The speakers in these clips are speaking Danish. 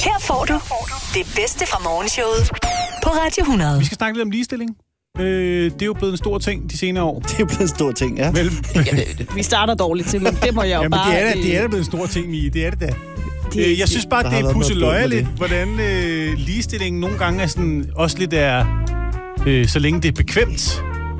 Her får du det bedste fra morgenshowet på Radio 100. Vi skal snakke lidt om ligestilling. Det er jo blevet en stor ting de senere år. Det er jo blevet en stor ting, ja. Vi starter dårligt til, men det må jeg jo bare... Det er da blevet en stor ting, Mie. Det er det da. Jeg synes bare, det er pusseløjeligt, hvordan ligestillingen nogle gange er sådan, også lidt er, så længe det er bekvemt.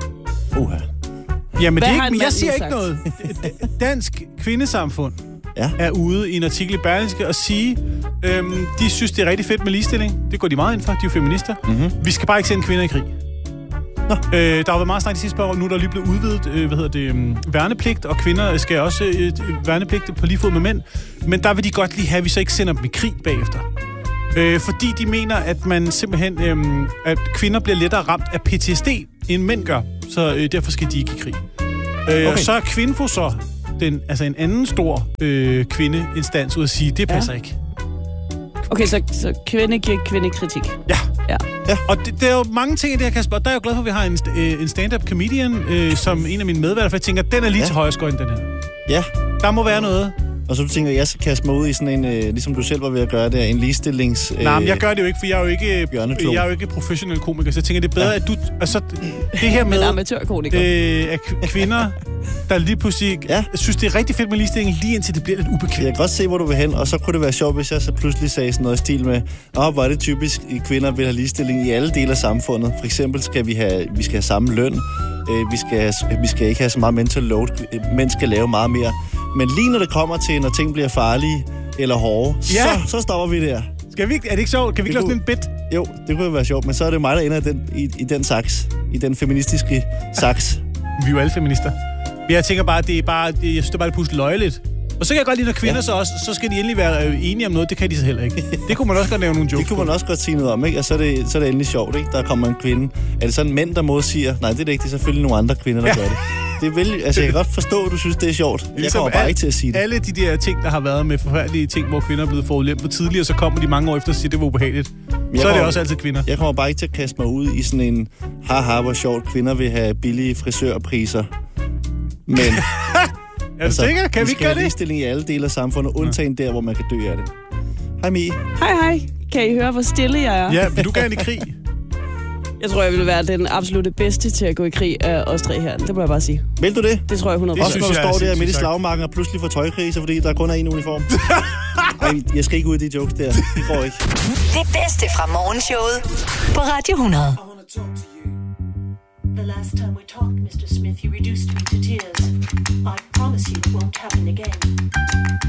Jamen, det er ikke, men jeg siger ikke noget. Dansk Kvindesamfund er ude i en artikel i Berlingske og sige, de synes, det er rigtig fedt med ligestilling. Det går de meget ind for, de er jo feminister. Mm-hmm. Vi skal bare ikke sende kvinder i krig. Der har været meget snak de sidste par år. Nu er der lige blevet udvidet værnepligt, og kvinder skal også værnepligt på lige fod med mænd. Men der vil de godt lige have, at vi så ikke sender dem i krig bagefter. Fordi de mener, at man simpelthen at kvinder bliver lettere ramt af PTSD, end mænd gør. Så derfor skal de ikke i krig. Og så er Kvinfo så en anden stor kvindeinstans ud at sige, det passer ikke. Okay, så kvinde giver kvindekritik. Ja. Og der er jo mange ting i det her, Kasper. Der er jeg jo glad for, at vi har en stand-up comedian, som en af mine medværter, for jeg tænker, den er lige til højreskøjden, den her. Ja. Der må være noget. Og så du tænker, at jeg skal kaste mig ud i sådan en, ligesom du selv var ved at gøre det, en ligestillings... Nej, men jeg gør det jo ikke, for jeg er jo ikke professionel komiker, så jeg tænker, det er bedre, at du... Altså, det her med... amatørkomiker. At kvinder, der lige pludselig synes, det er rigtig fedt med ligestilling, lige indtil det bliver lidt ubekvemt. Jeg kan godt se, hvor du vil hen, og så kunne det være sjovt, hvis jeg så pludselig sagde sådan noget i stil med, hvor er det typisk, at kvinder vil have ligestilling i alle dele af samfundet. For eksempel skal vi skal have samme løn, vi skal ikke have så meget mental load, mænd skal lave meget mere. Men lige når det kommer til, når ting bliver farlige eller hårde, så stopper vi der. Er det ikke sjovt? Kan vi ikke lave sådan en bit? Jo, det kunne være sjovt, men så er det mig, der ender i den saks. I den feministiske saks. Vi er jo alle feminister. Jeg tænker bare, jeg synes, det er bare pusle løjeligt. Og så kan jeg godt lide, når kvinder så skal de endelig være enige om noget. Det kan de så heller ikke. Det kunne man også godt lave nogle jokes. Det kunne man også godt sige noget om, ikke? Og så er det endelig sjovt, ikke? Der kommer en kvinde. Er det sådan mænd, der modsiger? Nej, det er det ikke. Det er selvfølgelig nogle andre kvinder, der gør det. Jeg kan godt forstå, at du synes, det er sjovt. Jeg kommer bare ikke til at sige det. Alle de der ting, der har været med forfærdelige ting, hvor kvinder er blevet forulempet tidligere, så kommer de mange år efter og siger, det var ubehageligt. Så er det også altid kvinder. Jeg kommer bare ikke til at kaste mig ud i sådan en hvor sjovt, kvinder vil have billige frisørpriser. Men... Er du sikker? Kan vi ikke gøre det? Vi skal have ligestilling i alle dele af samfundet, undtagen der, hvor man kan dø af det. Hej Mie. Hej. Kan I høre, hvor stille jeg er? Ja, vil du gerne i krig? Jeg tror, jeg vil være den absolutte bedste til at gå i krig af os tre her. Det må jeg bare sige. Vil du det? Det tror jeg 100%. Også når du står der midt i slagmarken og pludselig får tøjkriser, fordi der kun er en uniform. Ej, jeg skal ikke ud i de jokes der. Det går ikke. Det bedste fra morgenshowet på Radio 100. The last time we talked, Mr. Smith, you reduced me to tears. I promise you it won't happen again.